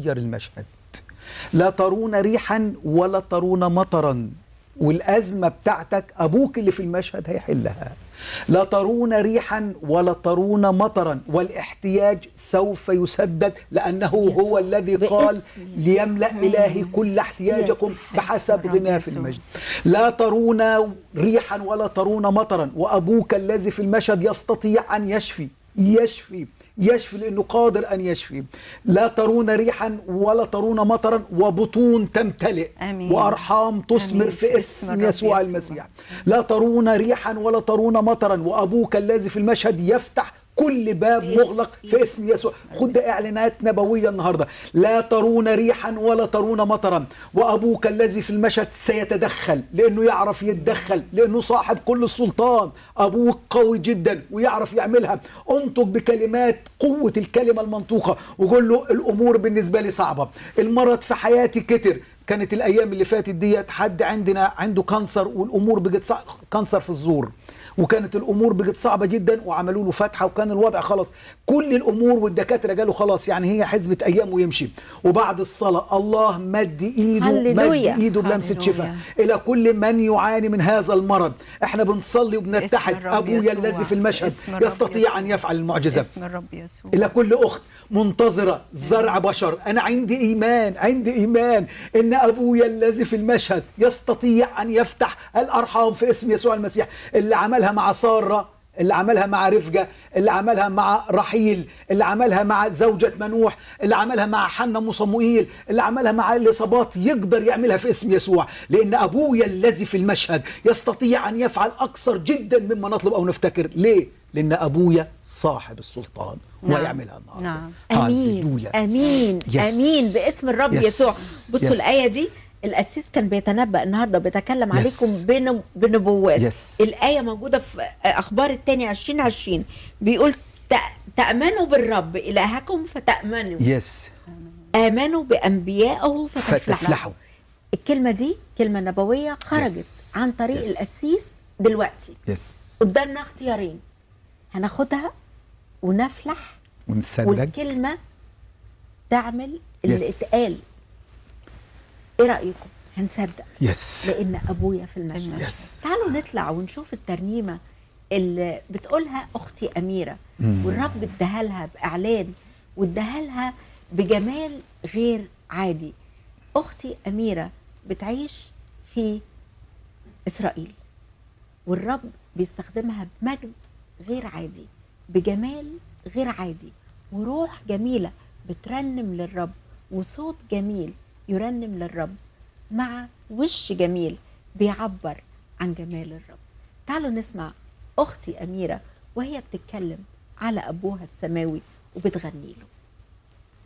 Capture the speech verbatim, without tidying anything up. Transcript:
هيغير المشهد. لا ترون ريحا ولا ترون مطرا، والأزمة بتاعتك أبوك اللي في المشهد هيحلها. لا ترون ريحا ولا ترون مطرا، والاحتياج سوف يسدد، لأنه هو الذي قال ليملأ إلهي كل احتياجكم بحسب غناه في المجد. لا ترون ريحا ولا ترون مطرا، وأبوك الذي في المشهد يستطيع أن يشفي يشفي يشفي لأنه قادر أن يشفي. لا ترون ريحا ولا ترون مطرا، وبطون تمتلئ أمين. وأرحام تثمر في اسم يسوع المسيح. لا ترون ريحا ولا ترون مطرا، وأبوك الذي في المشهد يفتح كل باب مغلق في اسم يسوع. خد إعلانات نبوية النهاردة. لا ترون ريحا ولا ترون مطرا، وأبوك الذي في المشهد سيتدخل، لأنه يعرف يتدخل، لأنه صاحب كل السلطان. أبوك قوي جدا ويعرف يعملها. انطق بكلمات قوة الكلمة المنطوقة وقول له الأمور بالنسبة لي صعبة، المرض في حياتي كتر. كانت الأيام اللي فاتت ديت حد عندنا عنده كانسر، والأمور بقت صعبة، كانسر في الزور، وكانت الامور بقت صعبه جدا، وعملوا له فتحه، وكان الوضع خلاص كل الامور، والدكاتره قالوا خلاص يعني هي حزبه ايام ويمشي. وبعد الصلاه الله مد ايده هللويا. مد ايده بلمسه شفاء الى كل من يعاني من هذا المرض. احنا بنصلي وبنتحد. ابويا الذي في المشهد يستطيع ان يفعل المعجزه. اسم الرب يسوع. الى كل اخت منتظره زرع بشر، انا عندي ايمان عندي ايمان ان ابويا الذي في المشهد يستطيع ان يفتح الارحام في اسم يسوع المسيح. اللي عملها مع ساره، اللي عملها مع رفقه، اللي عملها مع رحيل، اللي عملها مع زوجة منوح، اللي عملها مع حنا وصموئيل، اللي عملها مع اليصابات، يقدر يعملها في اسم يسوع. لأن أبويا الذي في المشهد يستطيع أن يفعل أكثر جدا مما نطلب أو نفتكر. ليه؟ لأن أبويا صاحب السلطان. نعم. ويعملها النهارده. نعم. أمين أمين يس. أمين باسم الرب يس. يسوع. بصوا يس. الآية دي القسيس كان بيتنبأ النهارده، بيتكلم يس. عليكم بن- بنبوات. يس. الآية موجودة في أخبار التاني عشرين عشرين، بيقول تأ- تأمنوا بالرب إلهكم فتأمنوا، يس آمنوا بأنبيائه فتفلحوا. فتفلحوا. الكلمة دي كلمة نبوية خرجت يس. عن طريق يس. القسيس. دلوقتي يس قدامنا اختيارين، هناخدها ونفلح ونصدق والكلمة تعمل اللي يس. اتقال. ايه رأيكم؟ هنصدق يس لأن أبويا في المشهد. يس. تعالوا نطلع ونشوف الترنيمة اللي بتقولها أختي أميرة، مم. والرب اداها لها بإعلان واداها لها بجمال غير عادي. أختي أميرة بتعيش في إسرائيل، والرب بيستخدمها بمجد غير عادي، بجمال غير عادي، وروح جميلة بترنم للرب، وصوت جميل يرنم للرب، مع وش جميل بيعبر عن جمال الرب. تعالوا نسمع أختي أميرة وهي بتتكلم على أبوها السماوي وبتغني له.